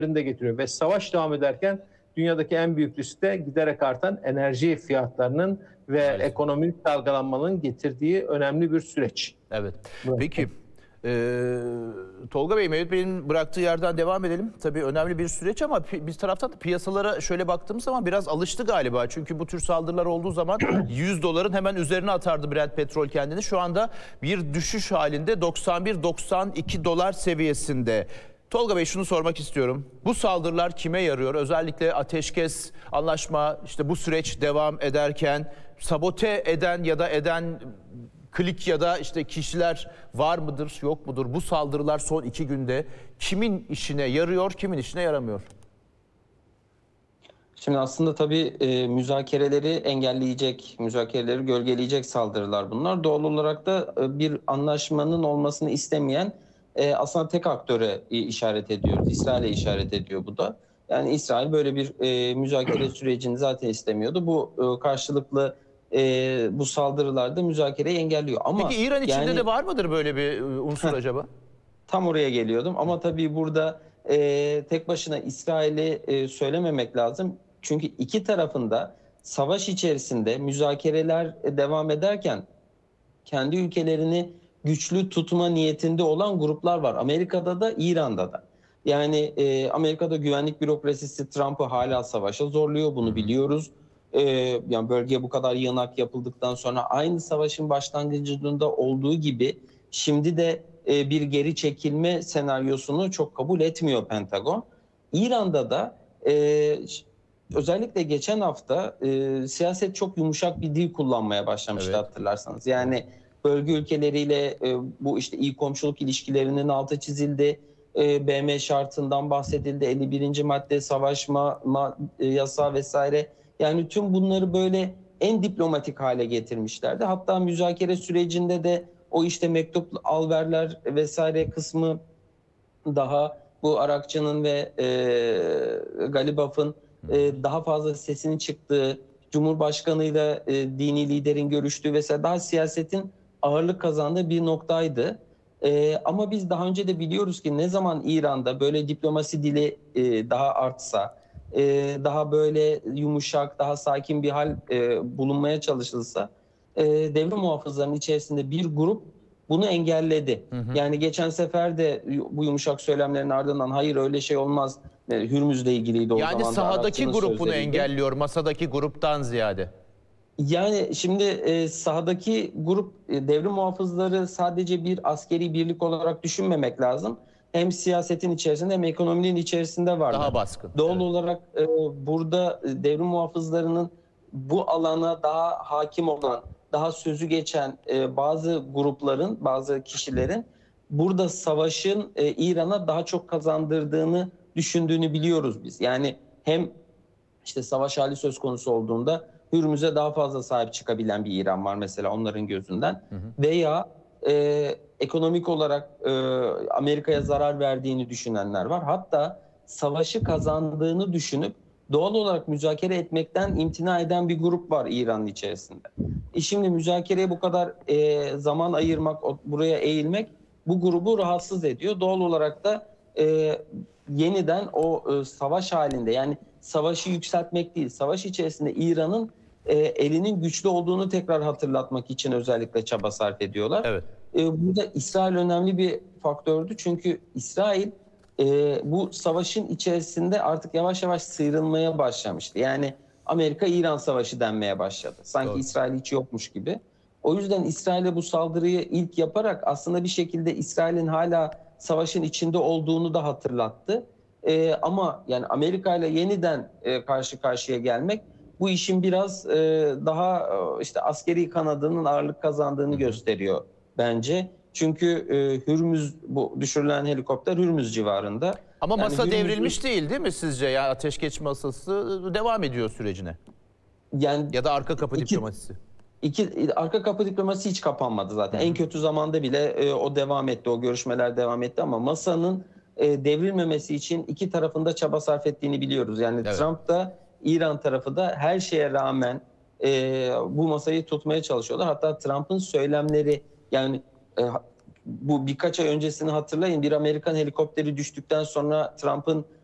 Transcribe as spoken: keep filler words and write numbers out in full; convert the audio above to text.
de getiriyor ve savaş devam ederken dünyadaki en büyük risk de giderek artan enerji fiyatlarının ve Maalesef. ekonomik dalgalanmanın getirdiği önemli bir süreç. Evet. Evet. Peki. Ee, Tolga Bey, Mehmet Bey'in bıraktığı yerden devam edelim. Tabii önemli bir süreç ama bir taraftan da piyasalara şöyle baktığımız zaman biraz alıştı galiba. Çünkü bu tür saldırılar olduğu zaman yüz doların hemen üzerine atardı Brent petrol kendini. Şu anda bir düşüş halinde doksan bir doksan iki dolar seviyesinde. Tolga Bey, şunu sormak istiyorum. Bu saldırılar kime yarıyor? Özellikle ateşkes, anlaşma, işte bu süreç devam ederken sabote eden ya da eden klik ya da işte kişiler var mıdır, yok mudur? Bu saldırılar son iki günde kimin işine yarıyor, kimin işine yaramıyor? Şimdi aslında tabii e, müzakereleri engelleyecek, müzakereleri gölgeleyecek saldırılar bunlar. Doğal olarak da e, bir anlaşmanın olmasını istemeyen e, aslında tek aktöre e, işaret ediyoruz. İsrail'e işaret ediyor bu da. Yani İsrail böyle bir e, müzakere sürecini zaten istemiyordu. Bu e, karşılıklı e, bu saldırılarda müzakereyi engelliyor. Ama Peki İran içinde yani, de var mıdır böyle bir unsur acaba? Tam oraya geliyordum ama tabii burada e, tek başına İsrail'i e, söylememek lazım. Çünkü iki tarafında savaş içerisinde müzakereler devam ederken kendi ülkelerini güçlü tutma niyetinde olan gruplar var. Amerika'da da İran'da da. Yani e, Amerika'da güvenlik bürokrasisi Trump'ı hala savaşa zorluyor, bunu biliyoruz. E, yani bölgeye bu kadar yığınak yapıldıktan sonra aynı savaşın başlangıcında olduğu gibi şimdi de e, bir geri çekilme senaryosunu çok kabul etmiyor Pentagon. İran'da da e, özellikle geçen hafta e, siyaset çok yumuşak bir dil kullanmaya başlamıştı, evet, hatırlarsanız. Yani bölge ülkeleriyle e, bu işte iyi komşuluk ilişkilerinin altı çizildi. E, B M şartından bahsedildi. elli birinci madde savaşma ma, e, yasağı vesaire. Yani tüm bunları böyle en diplomatik hale getirmişlerdi. Hatta müzakere sürecinde de o işte mektup alverler vesaire kısmı daha bu Arakçı'nın ve e, Galibaf'ın e, daha fazla sesinin çıktığı, Cumhurbaşkanı'yla e, dini liderin görüştüğü vesaire daha siyasetin ağırlık kazandığı bir noktaydı. E, ama biz daha önce de biliyoruz ki ne zaman İran'da böyle diplomasi dili e, daha artsa, e, daha böyle yumuşak, daha sakin bir hal e, bulunmaya çalışılsa, e, devrim muhafızlarının içerisinde bir grup bunu engelledi. Hı hı. Yani geçen sefer de bu yumuşak söylemlerin ardından hayır öyle şey olmaz, Hürmüz'le ilgiliydi o yani zaman. Yani sahadaki grup bunu engelliyor, masadaki gruptan ziyade. Yani şimdi e, sahadaki grup e, devrim muhafızları sadece bir askeri birlik olarak düşünmemek lazım. Hem siyasetin içerisinde hem ekonominin içerisinde varlar. Daha baskın. Doğal evet. olarak e, burada e, devrim muhafızlarının bu alana daha hakim olan, daha sözü geçen e, bazı grupların, bazı kişilerin burada savaşın e, İran'a daha çok kazandırdığını düşündüğünü biliyoruz biz. Yani hem işte savaş hali söz konusu olduğunda Hürmüz'e daha fazla sahip çıkabilen bir İran var mesela onların gözünden. Hı hı. Veya e, ekonomik olarak e, Amerika'ya zarar verdiğini düşünenler var. Hatta savaşı kazandığını düşünüp doğal olarak müzakere etmekten imtina eden bir grup var İran'ın içerisinde. E şimdi müzakereye bu kadar e, zaman ayırmak, buraya eğilmek bu grubu rahatsız ediyor. Doğal olarak da e, yeniden o e, savaş halinde, yani savaşı yükseltmek değil, savaş içerisinde İran'ın e, elinin güçlü olduğunu tekrar hatırlatmak için özellikle çaba sarf ediyorlar. Evet. E, burada İsrail önemli bir faktördü çünkü İsrail e, bu savaşın içerisinde artık yavaş yavaş sıyrılmaya başlamıştı. Yani Amerika-İran savaşı denmeye başladı. Sanki Doğru. İsrail hiç yokmuş gibi. O yüzden İsrail'e bu saldırıyı ilk yaparak aslında bir şekilde İsrail'in hala savaşın içinde olduğunu da hatırlattı. Ee, ama yani Amerika ile yeniden e, karşı karşıya gelmek bu işin biraz e, daha e, işte askeri kanadının ağırlık kazandığını gösteriyor bence. Çünkü e, Hürmüz, bu düşürülen helikopter Hürmüz civarında. Ama yani masa Hürmüz'ün... devrilmiş değil değil mi sizce? Ya ateşkes masası devam ediyor sürecine. Yani ya da arka kapı iki, diplomasisi. İki, arka kapı diplomasisi hiç kapanmadı zaten. Hı. En kötü zamanda bile e, o devam etti, o görüşmeler devam etti ama masanın e, devrilmemesi için iki tarafında çaba sarf ettiğini biliyoruz. Yani evet. Trump da İran tarafı da her şeye rağmen e, bu masayı tutmaya çalışıyorlar. Hatta Trump'ın söylemleri, yani e, bu birkaç ay öncesini hatırlayın, bir Amerikan helikopteri düştükten sonra Trump'ın